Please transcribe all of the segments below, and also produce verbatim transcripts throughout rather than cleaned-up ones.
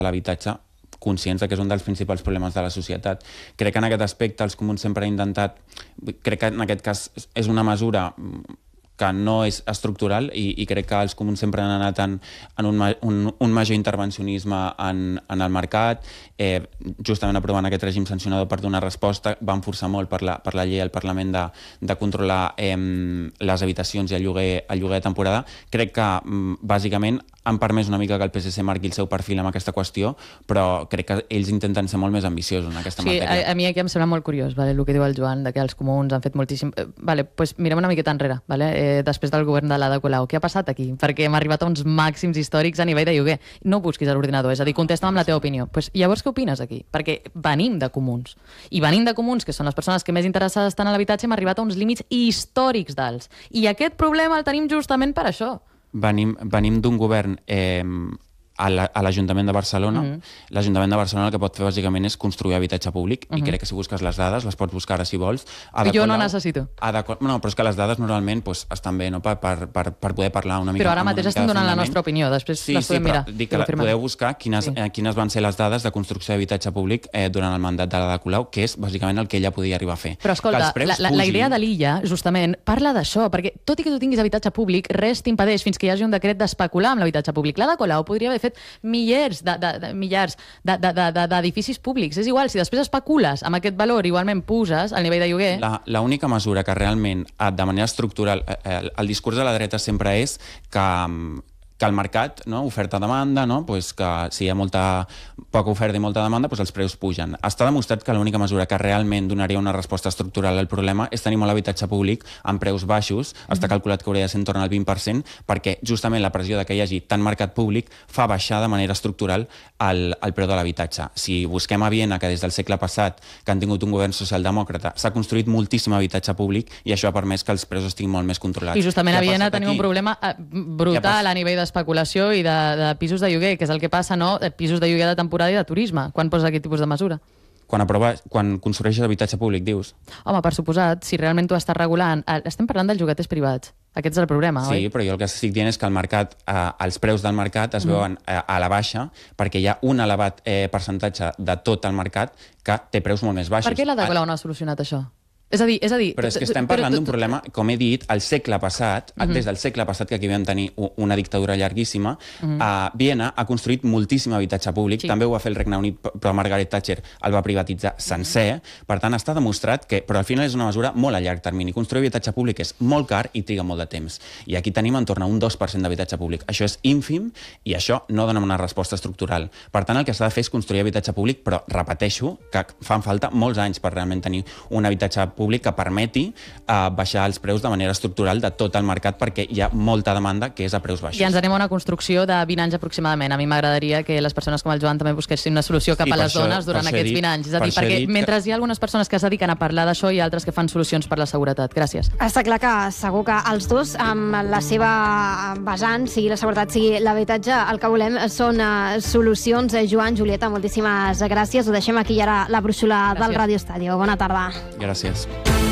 l'habitatge, conscients que és un dels principals problemes de la societat. Crec que en aquest aspecte els comuns sempre han intentat... Crec que en aquest cas és una mesura que no és estructural i, i crec que els comuns sempre han anat en, en un, un, un major intervencionisme en, en el mercat. Eh, justament aprovant aquest règim sancionador per donar resposta, van forçar molt per la, per la llei al Parlament de, de controlar eh, les habitacions i el lloguer, el lloguer de temporada. Crec que, bàsicament, han permès una mica que el P S C marqui el seu perfil amb aquesta qüestió, però crec que ells intenten ser molt més ambiciosos en aquesta sí, matèria. A, a mi aquí em sembla molt curiós, vale, el que diu el Joan, de que els comuns han fet moltíssim... Eh, vale, pues mirem una miqueta enrere, vale? eh, després del govern de l'Ada Colau. Què ha passat aquí? Perquè hem arribat a uns màxims històrics a nivell de lloguer. No busquis a l'ordinador, és a dir, contesta'm amb la teva opinió. Pues, llavors, què opines aquí? Perquè venim de comuns. I venim de comuns, que són les persones que més interessades estan a l'habitatge, hem arribat a uns límits històrics d'alts. I aquest problema el tenim justament per això. Venim, venim d'un govern eh, a l'Ajuntament de Barcelona. Mm. L'Ajuntament de Barcelona el que pot fer bàsicament és construir habitatge públic, mm -hmm. i crec que si busques les dades, les pots buscar ara si vols. Ada jo Colau, no necessito. Ada, no, però és que les dades normalment pues, estan bé, no? per, per, per, per poder parlar una mica... Però ara mateix estem donant la nostra opinió, després sí, les podem sí, mirar. Sí, dic que la, podeu buscar quines, sí. eh, quines van ser les dades de construcció d'habitatge públic eh, durant el mandat de l'Ada Colau, que és bàsicament el que ella podia arribar a fer. Però escolta, la, la, la idea de l'Illa, justament, parla d'això, perquè tot i que tu tinguis habitatge públic, res t'impedeix fins que hi hagi un decret d'especular amb l'habitatge públic. L'Ada Colau podria haver fet millers de, de, de, millars d'edificis públics. És igual, si després especules amb aquest valor, igualment puges al nivell de lloguer... L'única mesura que realment, de manera estructural, el, el discurs de la dreta sempre és que... que el mercat, no? Oferta-demanda, no? Pues que si hi ha molta, poca oferta i molta demanda, pues els preus pugen. Està demostrat que l'única mesura que realment donaria una resposta estructural al problema és tenir molt habitatge públic amb preus baixos, mm-hmm. està calculat que hauria de ser en torn al vint per cent, perquè justament la pressió de que hi hagi tant mercat públic fa baixar de manera estructural el, el preu de l'habitatge. Si busquem a Viena, que des del segle passat, que han tingut un govern socialdemòcrata, s'ha construït moltíssim habitatge públic i això ha permès que els preus estiguin molt més controlats. I justament a Viena tenim un problema brutal a nivell de especulació i de, de pisos de lloguer, que és el que passa, no? Pisos de lloguer de temporada i de turisme. Quan poses aquest tipus de mesura? Quan, aprova, quan construeixes habitatge públic, dius? Home, per suposat, si realment tu estàs regulant... Estem parlant dels llogaters privats. Aquest és el problema, sí, oi? Sí, però jo el que estic dient és que el mercat, eh, els preus del mercat es mm. veuen eh, a la baixa perquè hi ha un elevat eh, percentatge de tot el mercat que té preus molt més baixos. Per què l'Ada Colau no ha solucionat això? És a dir, és a dir... Però és que estem parlant d'un problema, com he dit, al segle passat, uh-huh. des del segle passat, que aquí vam tenir una dictadura llarguíssima, uh-huh. a Viena ha construït moltíssim habitatge públic, sí. també ho va fer el Regne Unit, però Margaret Thatcher el va privatitzar sencer, uh-huh. per tant està demostrat que, però al final és una mesura molt a llarg termini. Construir habitatge públic és molt car i triga molt de temps. I aquí tenim en torn a un dos per cent d'habitatge públic. Això és ínfim i això no dona una resposta estructural. Per tant, el que s'ha de fer és construir habitatge públic, però repeteixo que fan falta molts anys per realment tenir un habitatge públic que permeti uh, baixar els preus de manera estructural de tot el mercat, perquè hi ha molta demanda que és a preus baixos. I ens anem a una construcció de vint anys aproximadament. A mi m'agradaria que les persones com el Joan també busquessin una solució cap sí, a les això, dones durant aquests dit, vint anys. És a dir, per perquè mentre que... hi ha algunes persones que es dediquen a parlar d'això i altres que fan solucions per la seguretat. Gràcies. Està clar que segur que els dos, amb la seva vessant, sigui la seguretat, sigui l'habitatge, el que volem són uh, solucions. Eh, Joan, Julieta, moltíssimes gràcies. Ho deixem aquí ara la brúixola del Radio Estadio. Bona tarda. Gràcies.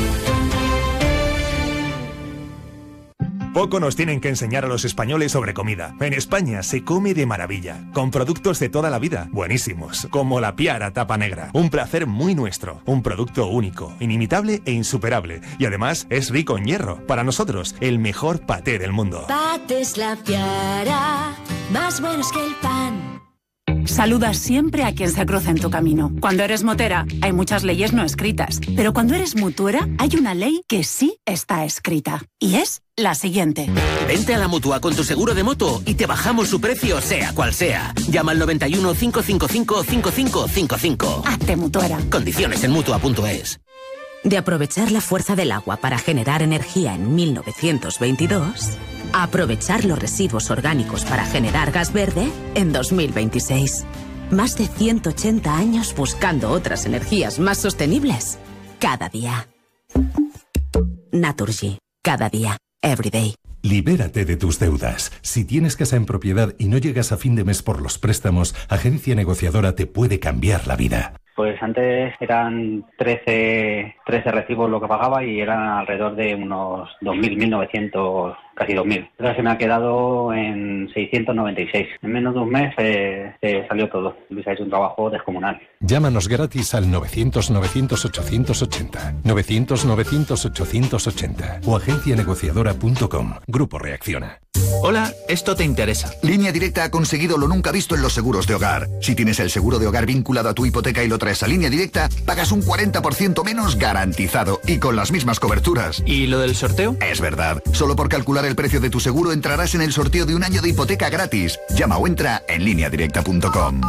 Poco nos tienen que enseñar a los españoles sobre comida. En España se come de maravilla, con productos de toda la vida, buenísimos, como la Piara Tapa Negra. Un placer muy nuestro, un producto único, inimitable e insuperable. Y además es rico en hierro. Para nosotros, el mejor paté del mundo. Patés La Piara, más buenos que el pan. Saluda siempre a quien se cruza en tu camino. Cuando eres motera, hay muchas leyes no escritas. Pero cuando eres mutuera, hay una ley que sí está escrita. Y es la siguiente. Vente a la Mutua con tu seguro de moto y te bajamos su precio, sea cual sea. Llama al noventa y uno, cinco cinco cinco, cinco cinco cinco cinco. Hazte mutuera. Condiciones en Mutua punto es. De aprovechar la fuerza del agua para generar energía en mil novecientos veintidós... a aprovechar los residuos orgánicos para generar gas verde en dos mil veintiséis. Más de ciento ochenta años buscando otras energías más sostenibles. Cada día. Naturgy. Cada día. Every day. Libérate de tus deudas. Si tienes casa en propiedad y no llegas a fin de mes por los préstamos, Agencia Negociadora te puede cambiar la vida. Pues antes eran trece, trece recibos lo que pagaba y eran alrededor de unos dos mil, mil novecientos, casi dos mil. Ahora se me ha quedado en seiscientos noventa y seis. En menos de un mes eh, eh, salió todo. Luis ha hecho un trabajo descomunal. Llámanos gratis al novecientos, novecientos, ochocientos ochenta. novecientos, novecientos, ochocientos ochenta. O agencia negociadora punto com. Grupo Reacciona. Hola, esto te interesa. Línea Directa ha conseguido lo nunca visto en los seguros de hogar. Si tienes el seguro de hogar vinculado a tu hipoteca y lo traes a Línea Directa, pagas un cuarenta por ciento menos garantizado y con las mismas coberturas. ¿Y lo del sorteo? Es verdad. Solo por calcular el precio de tu seguro entrarás en el sorteo de un año de hipoteca gratis. Llama o entra en línea directa punto com.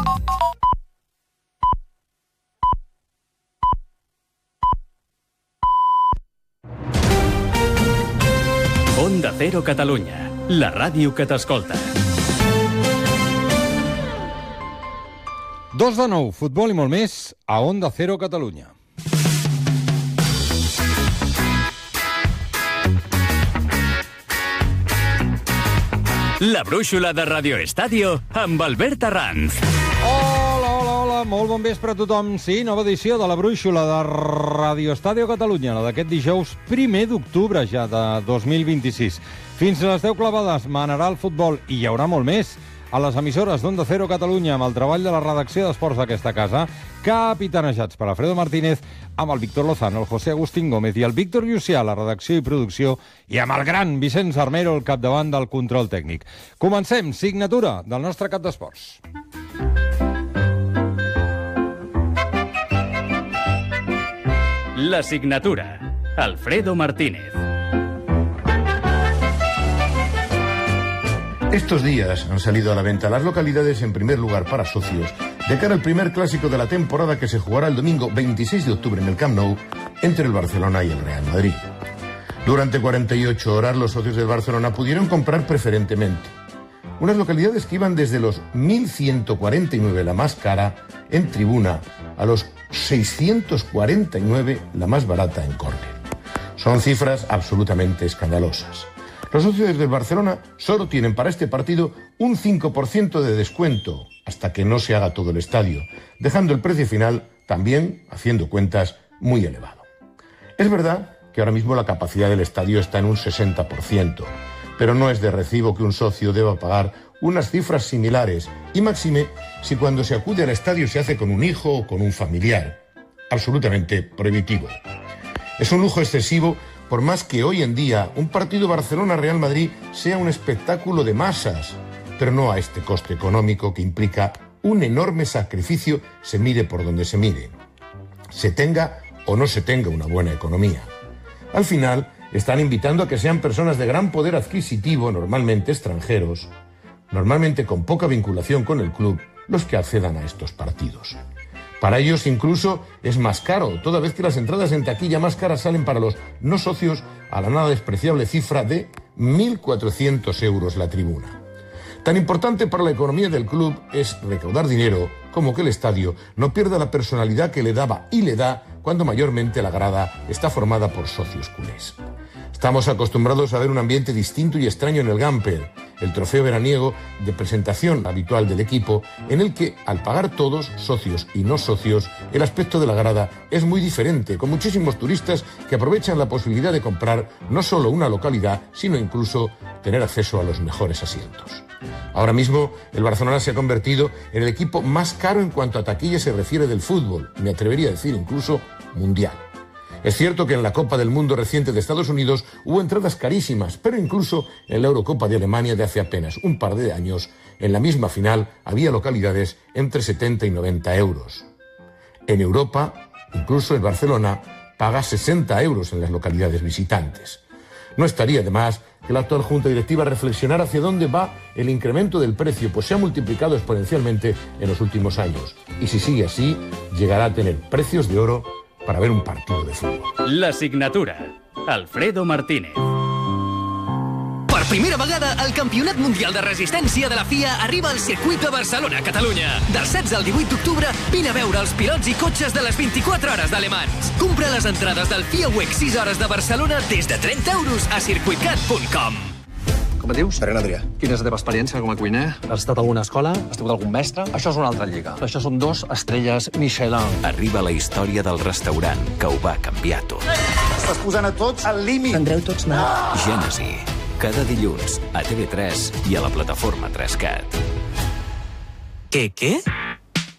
Onda Cero Catalunya, la ràdio que t'escolta. Dos de nou, futbol i molt més a Onda Cero Catalunya. La brúixola de Radio Estadio amb Albert Arranz. Hola, hola, hola, molt bon vespre a tothom. Sí, nova edició de la brúixola de Radio Estadio Catalunya, la d'aquest dijous primer d'octubre ja de dos mil vint-i-sis. Fins a les deu clavades manarà el futbol i hi haurà molt més a les emissores d'Onda Cero Catalunya amb el treball de la redacció d'esports d'aquesta casa, capitanejats per Alfredo Martínez, amb el Víctor Lozano, el José Agustín Gómez i el Víctor Llucià, la redacció i producció, i amb el gran Vicenç Armero, el capdavant del control tècnic. Comencem, signatura del nostre cap d'esports. La signatura, Alfredo Martínez. Estos días han salido a la venta las localidades en primer lugar para socios de cara al primer clásico de la temporada que se jugará el domingo veintiséis de octubre en el Camp Nou entre el Barcelona y el Real Madrid. Durante cuarenta y ocho horas los socios del Barcelona pudieron comprar preferentemente unas localidades que iban desde los mil ciento cuarenta y nueve, la más cara, en tribuna, a los seiscientos cuarenta y nueve, la más barata, en córner. Son cifras absolutamente escandalosas. Los socios del Barcelona solo tienen para este partido un cinco por ciento de descuento hasta que no se haga todo el estadio, dejando el precio final, también, haciendo cuentas, muy elevado. Es verdad que ahora mismo la capacidad del estadio está en un sesenta por ciento, pero no es de recibo que un socio deba pagar unas cifras similares, y máxime si cuando se acude al estadio se hace con un hijo o con un familiar. Absolutamente prohibitivo. Es un lujo excesivo, por más que hoy en día un partido Barcelona-Real Madrid sea un espectáculo de masas, pero no a este coste económico que implica un enorme sacrificio, se mire por donde se mire, se tenga o no se tenga una buena economía. Al final, están invitando a que sean personas de gran poder adquisitivo, normalmente extranjeros, normalmente con poca vinculación con el club, los que accedan a estos partidos. Para ellos incluso es más caro, toda vez que las entradas en taquilla más caras salen para los no socios a la nada despreciable cifra de mil cuatrocientos euros la tribuna. Tan importante para la economía del club es recaudar dinero como que el estadio no pierda la personalidad que le daba y le da cuando mayormente la grada está formada por socios culés. Estamos acostumbrados a ver un ambiente distinto y extraño en el Gamper, el trofeo veraniego de presentación habitual del equipo, en el que, al pagar todos, socios y no socios, el aspecto de la grada es muy diferente, con muchísimos turistas que aprovechan la posibilidad de comprar no solo una localidad, sino incluso tener acceso a los mejores asientos. Ahora mismo, el Barcelona se ha convertido en el equipo más caro en cuanto a taquilla se refiere del fútbol, me atrevería a decir incluso mundial. Es cierto que en la Copa del Mundo reciente de Estados Unidos hubo entradas carísimas, pero incluso en la Eurocopa de Alemania de hace apenas un par de años, en la misma final había localidades entre setenta y noventa euros. En Europa, incluso el Barcelona paga sesenta euros en las localidades visitantes. No estaría de más que la actual Junta Directiva reflexionara hacia dónde va el incremento del precio, pues se ha multiplicado exponencialmente en los últimos años. Y si sigue así, llegará a tener precios de oro para ver un partido de fútbol. La signatura, Alfredo Martínez. Per primera vegada, el Campionat Mundial de Resistència de la F I A arriba al circuit de Barcelona, Catalunya. Del setze al divuit d'octubre, vine a veure els pilots i cotxes de les vint-i-quatre hores de Le Mans. Compra les entrades del F I A W E C sis hores de Barcelona des de trenta euros a circuitcat punt com. Com et dius? Ferran Adrià. Quina és la teva experiència com a cuiner? Has estat a alguna escola? Has tingut algun mestre? Això és una altra lliga. Això són dos estrelles Michelin. Arriba la història del restaurant que ho va canviar tot. Estàs posant a tots al límit. Tindreu tots mal. Gènesi. Cada dilluns a T V tres i a la plataforma tres cat. Què, què?